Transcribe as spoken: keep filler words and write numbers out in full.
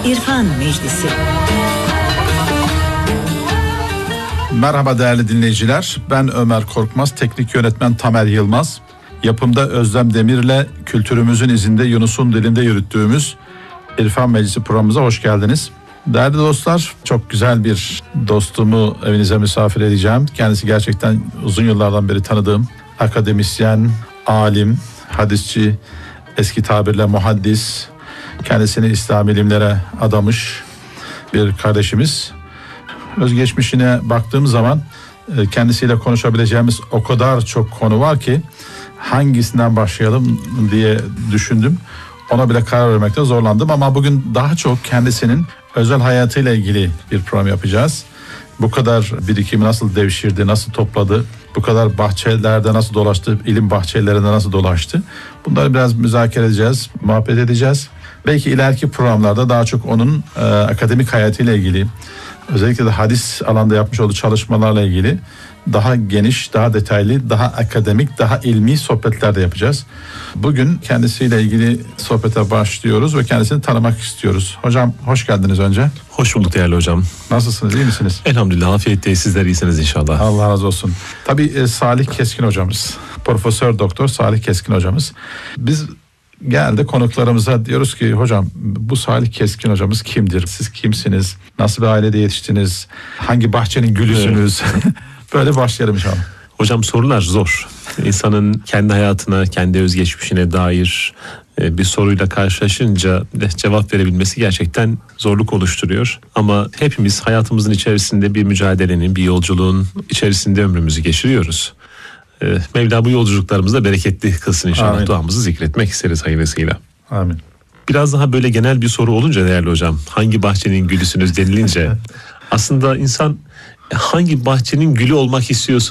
İrfan Meclisi. Merhaba değerli dinleyiciler. Ben Ömer Korkmaz, teknik yönetmen Tamer Yılmaz. Yapımda Özlem Demir'le kültürümüzün izinde Yunus'un dilinde yürüttüğümüz İrfan Meclisi programımıza hoş geldiniz. Değerli dostlar, çok güzel bir dostumu evinize misafir edeceğim. Kendisi gerçekten uzun yıllardan beri tanıdığım akademisyen, alim, hadisçi, eski tabirle muhaddis, kendisini İslam ilimlere adamış bir kardeşimiz. Özgeçmişine baktığım zaman kendisiyle konuşabileceğimiz o kadar çok konu var ki hangisinden başlayalım diye düşündüm. Ona bile karar vermekte zorlandım ama bugün daha çok kendisinin özel hayatıyla ilgili bir program yapacağız. Bu kadar birikimi nasıl devşirdi, nasıl topladı, bu kadar bahçelerde nasıl dolaştı, ilim bahçelerinde nasıl dolaştı. Bunları biraz müzakere edeceğiz, muhabbet edeceğiz. Belki ileriki programlarda daha çok onun e, akademik hayatıyla ilgili, özellikle de hadis alanda yapmış olduğu çalışmalarla ilgili daha geniş, daha detaylı, daha akademik, daha ilmi sohbetler de yapacağız. Bugün kendisiyle ilgili sohbete başlıyoruz ve kendisini tanımak istiyoruz. Hocam hoş geldiniz önce. Hoş bulduk değerli hocam. Nasılsınız, iyi misiniz? Elhamdülillah, afiyetteyiz. Sizler iyisiniz inşallah. Allah razı olsun. Tabii e, Salih Keskin hocamız, Profesör Doktor Salih Keskin hocamız. Biz geldi konuklarımıza diyoruz ki hocam bu Salih Keskin hocamız kimdir? Siz kimsiniz? Nasıl bir ailede yetiştiniz? Hangi bahçenin gülüsünüz? Evet. Böyle başlayalım inşallah. Hocam sorular zor. İnsanın kendi hayatına, kendi özgeçmişine dair bir soruyla karşılaşınca cevap verebilmesi gerçekten zorluk oluşturuyor. Ama hepimiz hayatımızın içerisinde bir mücadelenin, bir yolculuğun içerisinde ömrümüzü geçiriyoruz. Mevla bu yolculuklarımızda bereketli kılsın inşallah. Amin. Duamızı zikretmek isteriz hayırlısıyla. Amin. Biraz daha böyle genel bir soru olunca değerli hocam, hangi bahçenin gülüsünüz denilince aslında insan hangi bahçenin gülü olmak istiyorsun